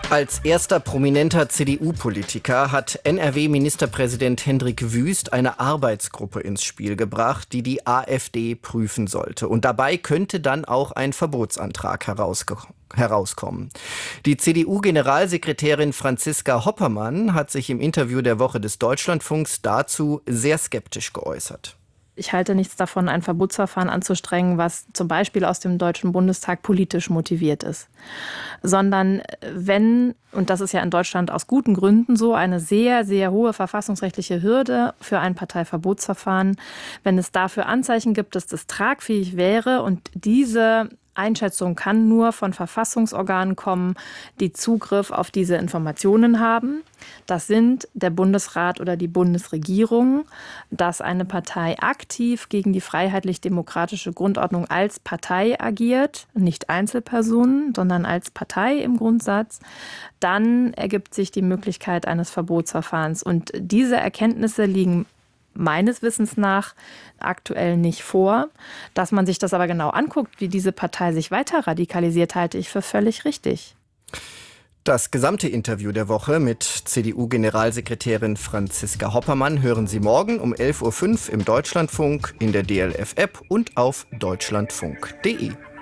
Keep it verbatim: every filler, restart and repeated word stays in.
Als erster prominenter C D U-Politiker hat N R W-Ministerpräsident Hendrik Wüst eine Arbeitsgruppe ins Spiel gebracht, die die AfD prüfen sollte. Und dabei könnte dann auch ein Verbotsantrag herausge- herauskommen. Die C D U-Generalsekretärin Franziska Hoppermann hat sich im Interview der Woche des Deutschlandfunks dazu sehr skeptisch geäußert. Ich halte nichts davon, ein Verbotsverfahren anzustrengen, was zum Beispiel aus dem Deutschen Bundestag politisch motiviert ist. Sondern wenn, und das ist ja in Deutschland aus guten Gründen so, eine sehr, sehr hohe verfassungsrechtliche Hürde für ein Parteiverbotsverfahren, wenn es dafür Anzeichen gibt, dass das tragfähig wäre und diese Einschätzung kann nur von Verfassungsorganen kommen, die Zugriff auf diese Informationen haben. Das sind der Bundesrat oder die Bundesregierung, dass eine Partei aktiv gegen die freiheitlich-demokratische Grundordnung als Partei agiert, nicht Einzelpersonen, sondern als Partei im Grundsatz. Dann ergibt sich die Möglichkeit eines Verbotsverfahrens. Und diese Erkenntnisse liegen meines Wissens nach aktuell nicht vor. Dass man sich das aber genau anguckt, wie diese Partei sich weiter radikalisiert, halte ich für völlig richtig. Das gesamte Interview der Woche mit C D U-Generalsekretärin Franziska Hoppermann hören Sie morgen um elf Uhr fünf im Deutschlandfunk, in der D L F-App und auf deutschlandfunk punkt de.